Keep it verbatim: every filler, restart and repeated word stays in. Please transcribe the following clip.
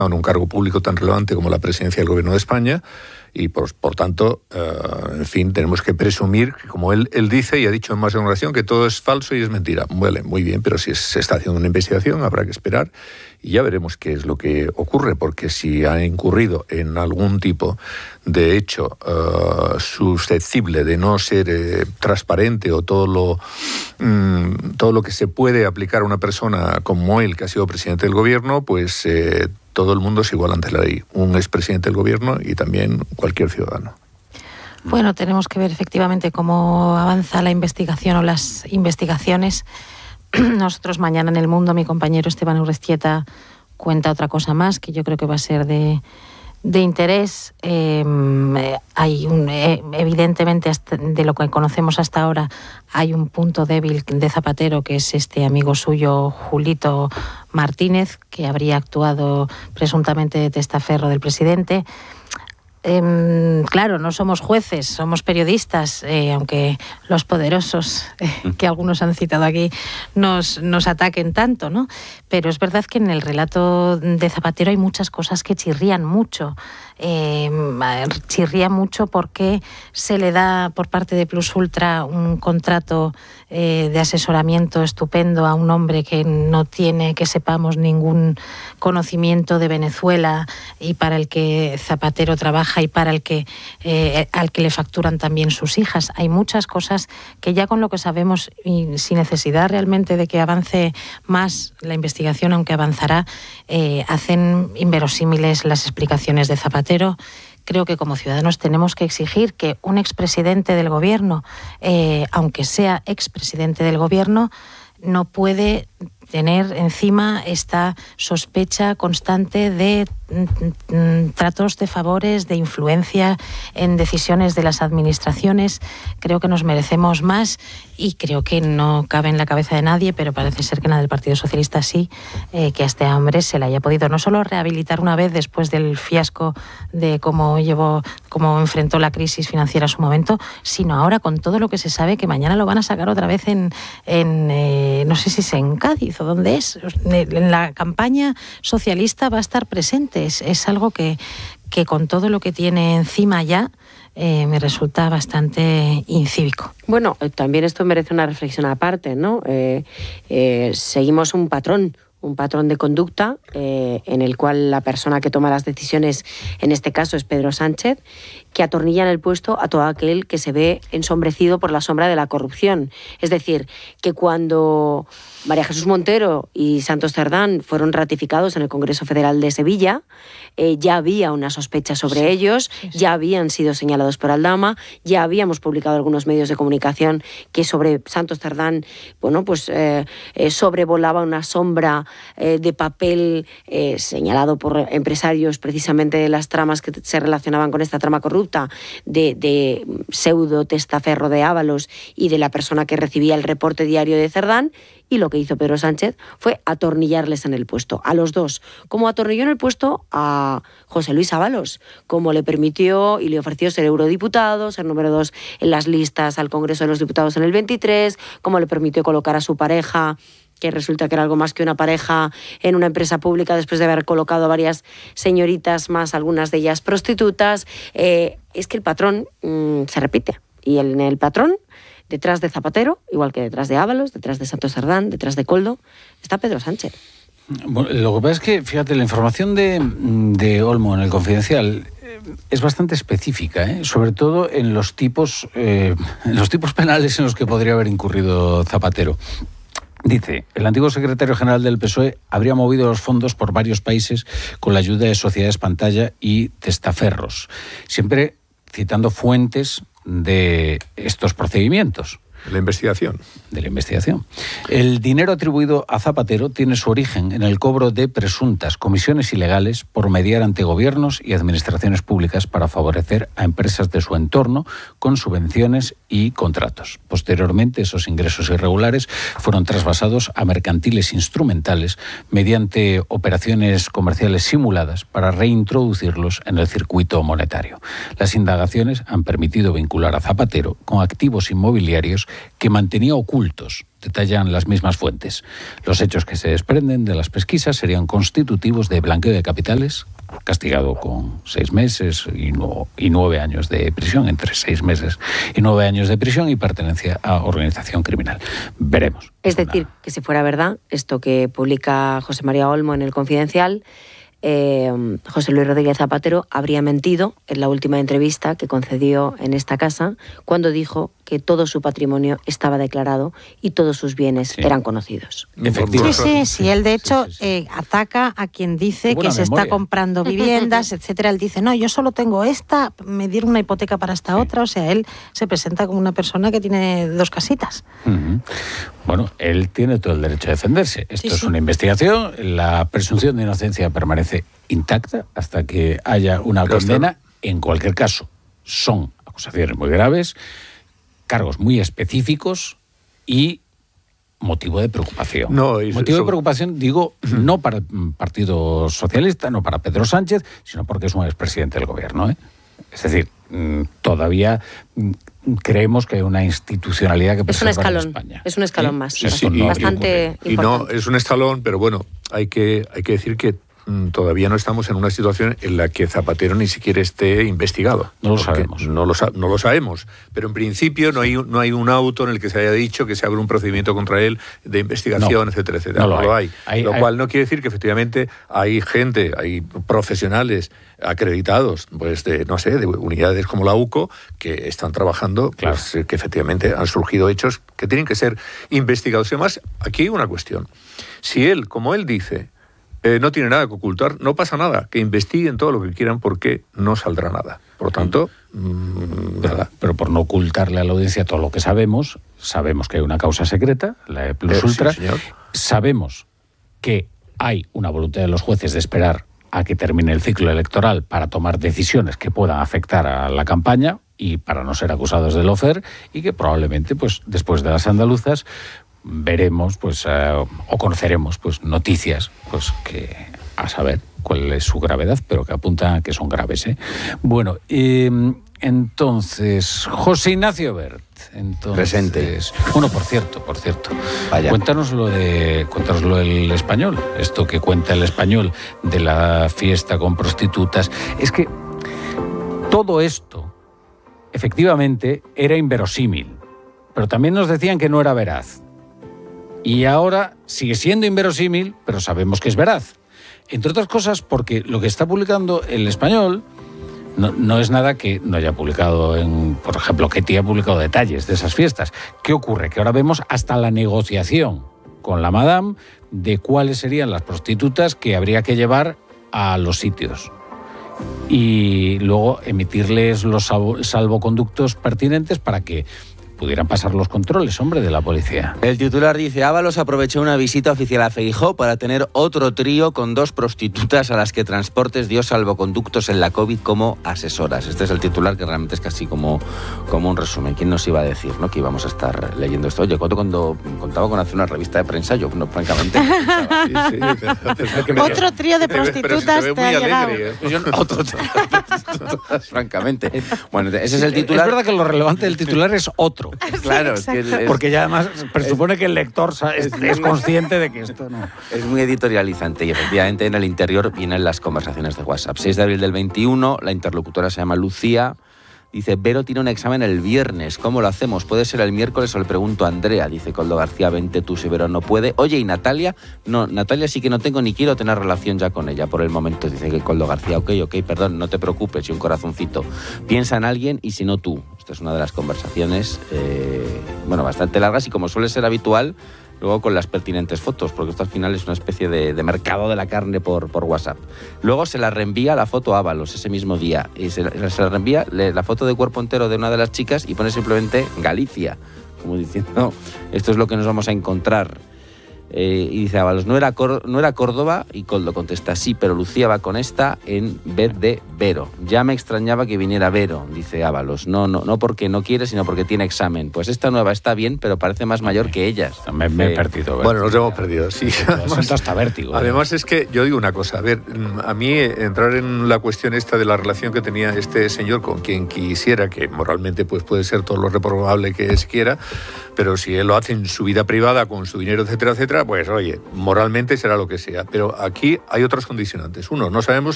en un cargo público tan relevante como la presidencia del Gobierno de España. Y por, por tanto, uh, en fin, tenemos que presumir que, como él, él dice y ha dicho en más de una ocasión, que todo es falso y es mentira. Vale, muy bien, pero si se está haciendo una investigación habrá que esperar y ya veremos qué es lo que ocurre, porque si ha incurrido en algún tipo de hecho uh, susceptible de no ser eh, transparente o todo lo, mm, todo lo que se puede aplicar a una persona como él, que ha sido presidente del Gobierno, pues... Eh, todo el mundo es igual ante la ley, un expresidente del Gobierno y también cualquier ciudadano. Bueno, tenemos que ver efectivamente cómo avanza la investigación o las investigaciones. Nosotros mañana en El Mundo, mi compañero Esteban Urreztieta cuenta otra cosa más que yo creo que va a ser de, de interés. Eh, hay un, eh, evidentemente, hasta, de lo que conocemos hasta ahora, hay un punto débil de Zapatero, que es este amigo suyo, Julito Martínez, que habría actuado presuntamente de testaferro del presidente. Eh, claro, no somos jueces, somos periodistas, eh, aunque los poderosos, eh, que algunos han citado aquí, nos, nos ataquen tanto, ¿no? Pero es verdad que en el relato de Zapatero hay muchas cosas que chirrían mucho. Eh, chirría mucho porque se le da por parte de Plus Ultra un contrato eh, de asesoramiento estupendo a un hombre que no tiene, que sepamos, ningún conocimiento de Venezuela y para el que Zapatero trabaja y para el que eh, al que le facturan también sus hijas. Hay muchas cosas que ya con lo que sabemos y sin necesidad realmente de que avance más la investigación, aunque avanzará, eh, hacen inverosímiles las explicaciones de Zapatero. Creo que como ciudadanos tenemos que exigir que un expresidente del Gobierno, eh, aunque sea expresidente del Gobierno, no puede tener encima esta sospecha constante de tratos de favores, de influencia en decisiones de las administraciones. Creo que nos merecemos más y creo que no cabe en la cabeza de nadie, pero parece ser que en la del Partido Socialista sí, eh, que a este hombre se le haya podido no solo rehabilitar una vez después del fiasco de cómo llevó, cómo enfrentó la crisis financiera a su momento, sino ahora con todo lo que se sabe que mañana lo van a sacar otra vez en, en eh, no sé si es en Cádiz o dónde es, en la campaña socialista va a estar presente. Es, es algo que, que con todo lo que tiene encima ya eh, me resulta bastante incívico. Bueno, también esto merece una reflexión aparte, ¿no? Eh, eh, seguimos un patrón, un patrón de conducta eh, en el cual la persona que toma las decisiones, en este caso es Pedro Sánchez, que atornilla en el puesto a todo aquel que se ve ensombrecido por la sombra de la corrupción. Es decir, que cuando María Jesús Montero y Santos Cerdán fueron ratificados en el Congreso Federal de Sevilla, eh, ya había una sospecha sobre sí, ellos, sí, sí. ya habían sido señalados por Aldama, ya habíamos publicado algunos medios de comunicación que sobre Santos Cerdán, bueno, pues eh, eh, sobrevolaba una sombra eh, de papel eh, señalado por empresarios precisamente de las tramas que se relacionaban con esta trama corrupta, de, de pseudo testaferro de Ábalos y de la persona que recibía el reporte diario de Cerdán. Y lo que hizo Pedro Sánchez fue atornillarles en el puesto, a los dos. Como atornilló en el puesto a José Luis Ábalos, como le permitió y le ofreció ser eurodiputado, ser número dos en las listas al Congreso de los Diputados en el veintitrés, como le permitió colocar a su pareja, que resulta que era algo más que una pareja, en una empresa pública después de haber colocado a varias señoritas más, algunas de ellas prostitutas. Eh, es que el patrón mmm, se repite. Y en el patrón, detrás de Zapatero, igual que detrás de Ábalos, detrás de Santos Cerdán, detrás de Koldo, está Pedro Sánchez. Bueno, lo que pasa es que, fíjate, la información de, de Olmo en el Confidencial es bastante específica, ¿eh? Sobre todo en los tipos, eh, en los tipos penales en los que podría haber incurrido Zapatero. Dice, el antiguo secretario general del P S O E habría movido los fondos por varios países con la ayuda de sociedades pantalla y testaferros, siempre citando fuentes de estos procedimientos. La investigación. De la investigación. El dinero atribuido a Zapatero tiene su origen en el cobro de presuntas comisiones ilegales por mediar ante gobiernos y administraciones públicas para favorecer a empresas de su entorno con subvenciones y contratos. Posteriormente, esos ingresos irregulares fueron trasvasados a mercantiles instrumentales mediante operaciones comerciales simuladas para reintroducirlos en el circuito monetario. Las indagaciones han permitido vincular a Zapatero con activos inmobiliarios que mantenía ocultos, detallan las mismas fuentes. Los hechos que se desprenden de las pesquisas serían constitutivos de blanqueo de capitales, castigado con seis meses y, no, y nueve años de prisión, entre seis meses y nueve años de prisión, y pertenencia a organización criminal. Veremos. Es decir, que si fuera verdad esto que publica José María Olmo en El Confidencial, eh, José Luis Rodríguez Zapatero habría mentido en la última entrevista que concedió en esta casa cuando dijo que todo su patrimonio estaba declarado y todos sus bienes sí. eran conocidos. Sí, sí, sí. Él de hecho sí, sí, sí. Eh, ataca a quien dice que se memoria. está comprando viviendas, etcétera. Él dice, no, yo solo tengo esta, me dieron una hipoteca para esta sí. otra. O sea, él se presenta como una persona que tiene dos casitas. Uh-huh. Bueno, él tiene todo el derecho a defenderse. Esto sí, es sí. una investigación. La presunción de inocencia permanece intacta hasta que haya una Pero condena. Está... En cualquier caso, son acusaciones muy graves, cargos muy específicos y motivo de preocupación. No, motivo eso... de preocupación, digo, no para el Partido Socialista, no para Pedro Sánchez, sino porque es un expresidente del gobierno, ¿eh? Es decir, todavía creemos que hay una institucionalidad que es un escalón, en España. Es un escalón ¿sí? más, sí, bastante, sí, bastante y, y no, es un escalón, pero bueno, hay que, hay que decir que todavía no estamos en una situación en la que Zapatero ni siquiera esté investigado. No lo sabemos. No lo, no lo sabemos. Pero en principio no hay, no hay un auto en el que se haya dicho que se abre un procedimiento contra él de investigación, no, etcétera, etcétera. No, no lo hay. hay. hay lo hay, cual no quiere decir que efectivamente hay gente, hay profesionales acreditados, pues de, no sé, de unidades como la U C O, que están trabajando, claro. pues que efectivamente han surgido hechos que tienen que ser investigados. Y además, aquí hay una cuestión. Si él, como él dice, Eh, no tiene nada que ocultar, no pasa nada, que investiguen todo lo que quieran porque no saldrá nada. Por lo tanto, mmm, nada. Pero por no ocultarle a la audiencia todo lo que sabemos, sabemos que hay una causa secreta, la E Plus Ultra, sí, sabemos que hay una voluntad de los jueces de esperar a que termine el ciclo electoral para tomar decisiones que puedan afectar a la campaña y para no ser acusados de lawfare, y que probablemente, pues después de las andaluzas, veremos pues uh, o conoceremos pues noticias pues que a saber cuál es su gravedad, pero que apuntan a que son graves, ¿eh? Bueno, eh, entonces José Ignacio Wert, entonces, presente. Bueno, por cierto, por cierto, Vaya. cuéntanos lo de cuéntanos lo del Español, esto que cuenta el Español de la fiesta con prostitutas. Es que todo esto efectivamente era inverosímil, pero también nos decían que no era veraz. Y ahora sigue siendo inverosímil, pero sabemos que es veraz. Entre otras cosas porque lo que está publicando El Español no, no es nada que no haya publicado, en, por ejemplo, Ketty ha publicado detalles de esas fiestas. ¿Qué ocurre? Que ahora vemos hasta la negociación con la Madame de cuáles serían las prostitutas que habría que llevar a los sitios. Y luego emitirles los salvoconductos pertinentes para que pudieran pasar los controles, hombre, de la policía. El titular dice, Ábalos aprovechó una visita oficial a Feijóo para tener otro trío con dos prostitutas a las que Transportes dio salvoconductos en la COVID como asesoras. Este es el titular, que realmente es casi como, como un resumen. ¿Quién nos iba a decir, no, que íbamos a estar leyendo esto? Oye, cuando, cuando contaba con hacer una revista de prensa, yo, no, francamente... sí, sí, otro trío de prostitutas te, te ha llegado. Alegre, ¿eh? Yo, otro trío de prostitutas, francamente. Bueno, ese es el titular. Es verdad que lo relevante del titular es otro. Claro, es que es, porque ya además presupone es, que el lector es, es consciente de que esto no... Es muy editorializante y efectivamente en el interior vienen las conversaciones de WhatsApp. seis de abril del veintiuno, la interlocutora se llama Lucía, dice, Vero tiene un examen el viernes, ¿cómo lo hacemos? ¿Puede ser el miércoles o le pregunto a Andrea? Dice Coldo García, vente tú si Vero no puede. Oye, ¿y Natalia? No, Natalia sí que no tengo ni quiero tener relación ya con ella por el momento. Dice que Coldo García, ok, ok, perdón, no te preocupes, y un corazoncito. Piensa en alguien y si no tú. Esta es una de las conversaciones, eh, bueno, bastante largas y como suele ser habitual, luego con las pertinentes fotos, porque esto al final es una especie de, de mercado de la carne por, por WhatsApp. Luego se la reenvía la foto a Ábalos ese mismo día, y se, se la reenvía la foto de cuerpo entero de una de las chicas y pone simplemente Galicia, como diciendo, esto es lo que nos vamos a encontrar. Eh, y dice Ábalos, no era, Cor- no era Córdoba, y Coldo contesta, sí, pero Lucía va con esta en vez de Vero. Ya me extrañaba que viniera Vero, dice Ábalos. No, no, no porque no quiere, sino porque tiene examen. Pues esta nueva está bien, pero parece más mayor que ellas. Me, me he perdido. ¿verdad? Bueno, nos hemos perdido, sí. Además, hasta vértigo. Además es que yo digo una cosa, a ver, a mí entrar en la cuestión esta de la relación que tenía este señor con quien quisiera, que moralmente pues puede ser todo lo reprobable que se quiera, pero si él lo hace en su vida privada, con su dinero, etcétera, etcétera, pues oye, moralmente será lo que sea. Pero aquí hay otras condicionantes. Uno, no sabemos